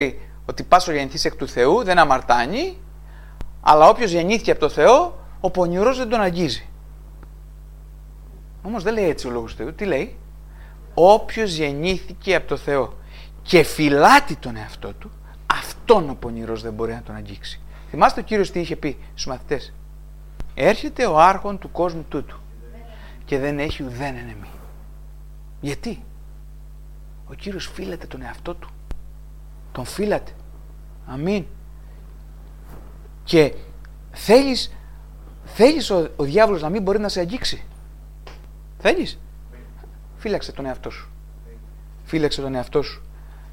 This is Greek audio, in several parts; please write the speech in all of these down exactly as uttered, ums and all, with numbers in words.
ότι πας ο γεννηθείς εκ του Θεού δεν αμαρτάνει, αλλά όποιος γεννήθηκε από το Θεό, ο πονηρός δεν τον αγγίζει. Όμως δεν λέει έτσι ο λόγος του Θεού. Τι λέει? Όποιος γεννήθηκε από το Θεό και φυλάτει τον εαυτό του, αυτόν ο πονηρός δεν μπορεί να τον αγγίξει. Θυμάστε ο Κύριος τι είχε πει στους μαθητές? Έρχεται ο άρχον του κόσμου τούτου και δεν έχει ουδέν ενεμή. Γιατί? Ο Κύριος φύλατε τον εαυτό του. Τον φύλατε. Αμήν. Και θέλεις, θέλεις ο, ο διάβολος να μην μπορεί να σε αγγίξει? Θέλεις? Φύλαξε τον εαυτό σου. Φύλαξε τον εαυτό σου.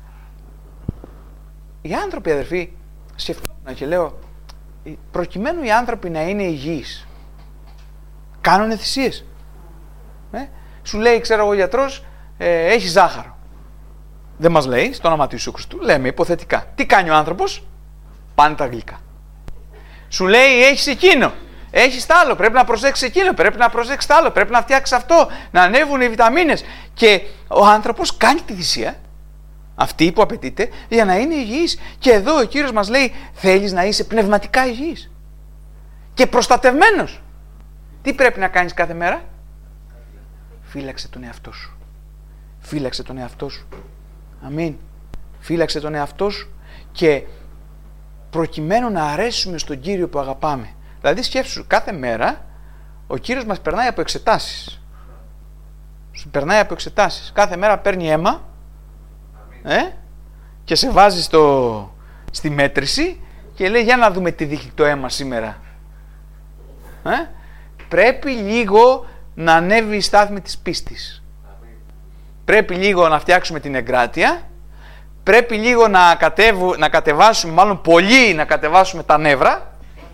Οι άνθρωποι, αδερφοί, σκεφτόμουν και λέω, προκειμένου οι άνθρωποι να είναι υγιείς, κάνουνε θυσίες. Ε? Σου λέει, ξέρω εγώ, ο γιατρός, ε, έχει ζάχαρο. Δεν μας λέει, στο όνομα του Ιησού Χριστού, λέμε υποθετικά. Τι κάνει ο άνθρωπος? Πάνε τα γλυκά. Σου λέει, έχεις εκείνο, έχεις τ' άλλο, πρέπει να προσέξεις εκείνο, πρέπει να προσέξεις τ' άλλο, πρέπει να φτιάξεις αυτό, να ανέβουν οι βιταμίνες. Και ο άνθρωπος κάνει τη θυσία, αυτή που απαιτείται, για να είναι υγιής. Και εδώ ο Κύριος μας λέει, θέλεις να είσαι πνευματικά υγιής και προστατευμένος. Τι πρέπει να κάνεις κάθε μέρα? Φύλαξε τον εαυτό σου. Φύλαξε τον εαυτό σου. Αμήν. Φύλαξε τον εαυτό σου και προκειμένου να αρέσουμε στον Κύριο που αγαπάμε. Δηλαδή σκέψου, κάθε μέρα ο Κύριος μας περνάει από εξετάσεις. Σου περνάει από εξετάσεις. Κάθε μέρα παίρνει αίμα ε, και σε βάζει στο, στη μέτρηση και λέει, για να δούμε τι δείχνει το αίμα σήμερα. Ε, πρέπει λίγο να ανέβει η στάθμη της πίστης. Πρέπει λίγο να φτιάξουμε την εγκράτεια. Πρέπει λίγο να, κατέβου, να κατεβάσουμε, μάλλον πολύ να κατεβάσουμε τα νεύρα.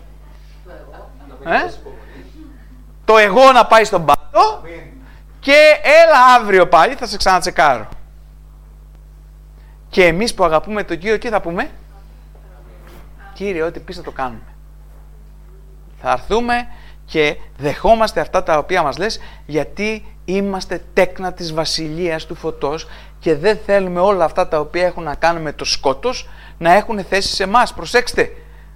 Ε? Το εγώ να πάει στον πάτο. Και έλα αύριο πάλι, θα σε ξανατσεκάρω. Και εμείς που αγαπούμε τον Κύριο, τι θα πούμε? Κύριε, ό,τι πεις θα το κάνουμε. Θα έρθουμε και δεχόμαστε αυτά τα οποία μας λες, γιατί είμαστε τέκνα της βασιλείας του φωτός και δεν θέλουμε όλα αυτά τα οποία έχουν να κάνουν με το σκότος να έχουν θέση σε εμάς. Προσέξτε,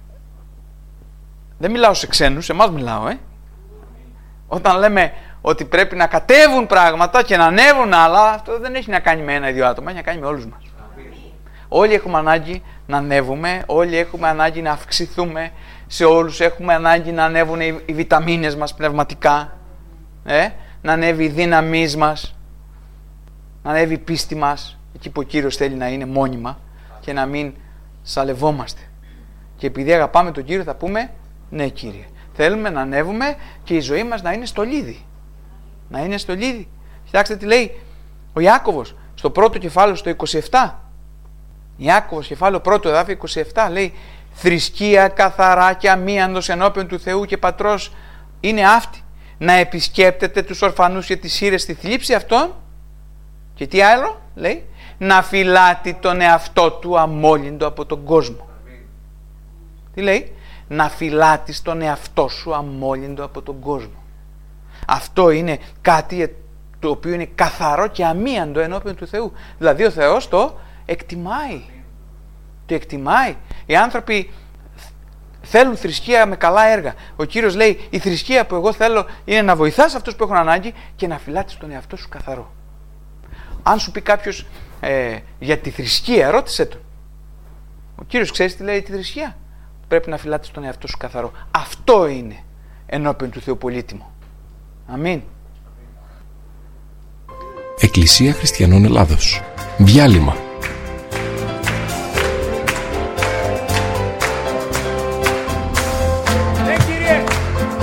δεν μιλάω σε ξένους, σε εμάς μιλάω, ε. Όταν λέμε ότι πρέπει να κατέβουν πράγματα και να ανέβουν άλλα, αυτό δεν έχει να κάνει με ένα ή δύο άτομα, έχει να κάνει με όλους μας. Όλοι έχουμε ανάγκη να ανέβουμε, όλοι έχουμε ανάγκη να αυξηθούμε, σε όλους έχουμε ανάγκη να ανέβουν οι, οι βιταμίνες μας πνευματικά, ε? Να ανέβει η δύναμή μας, να ανέβει η πίστη μας, εκεί που ο Κύριος θέλει να είναι μόνιμα και να μην σαλευόμαστε. Και επειδή αγαπάμε τον Κύριο θα πούμε, ναι Κύριε, θέλουμε να ανέβουμε και η ζωή μας να είναι στολίδι. Να είναι στολίδι. Κοιτάξτε τι λέει ο Ιάκωβος στο πρώτο κεφάλαιο, στο είκοσι επτά. Ιάκωβος κεφάλαιο πρώτο εδάφιο είκοσι επτά λέει, θρησκεία καθαρά και αμίαντος ενώπιον του Θεού και Πατρός είναι αυτή, να επισκέπτεται τους ορφανούς και τις χήρες στη θλίψη αυτών. Και τι άλλο λέει? Να φυλάτει τον εαυτό του αμόλυντο από τον κόσμο. Τι λέει? Να φυλάτεις τον εαυτό σου αμόλυντο από τον κόσμο. Αυτό είναι κάτι το οποίο είναι καθαρό και αμίαντο ενώπιον του Θεού. Δηλαδή ο Θεός το εκτιμάει. Το εκτιμάει. Οι άνθρωποι θέλουν θρησκεία με καλά έργα. Ο Κύριος λέει, η θρησκεία που εγώ θέλω είναι να βοηθάς αυτούς που έχουν ανάγκη και να φυλάτεις τον εαυτό σου καθαρό. Αν σου πει κάποιος ε, για τη θρησκεία, ρώτησε τον. Ο Κύριος ξέρεις τι λέει τη θρησκεία? Πρέπει να φυλάτεις τον εαυτό σου καθαρό. Αυτό είναι ενώπιον του Θεού πολύτιμο. Αμήν. Εκκλησία Χριστιανών Ελλάδος. Διάλειμμα.